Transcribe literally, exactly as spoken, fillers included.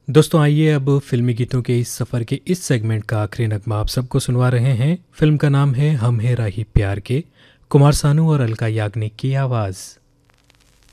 दोस्तों आइए अब फिल्मी गीतों के इस सफ़र के इस सेगमेंट का आखिरी नगमा आप सबको सुनवा रहे हैं। फिल्म का नाम है हम हैं राही प्यार के, कुमार सानू और अलका याग्निक की आवाज़।